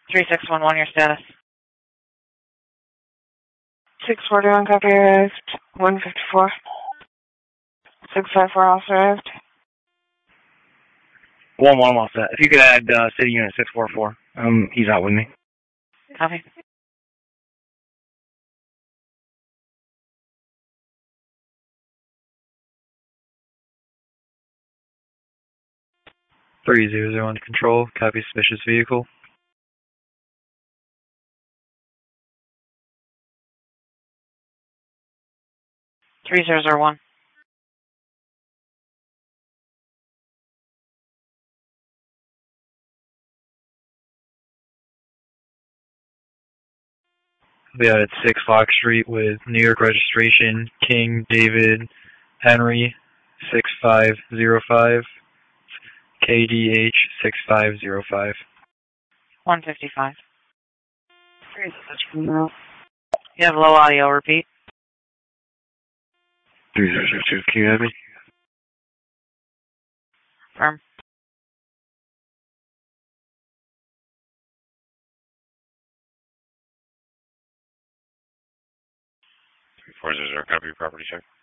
3611, your status. 641, copy, arrived. 154. 654 also arrived. 1-1, off that. If you could add City Unit 644. He's out with me. Copy. Three zero zero under control. Copy suspicious vehicle. 3001. We out at 6 Fox Street with New York registration, King David Henry 6505, KDH 6505. 155. You have low audio, repeat. 3002, can you hear me? Firm. 400, copy, property check.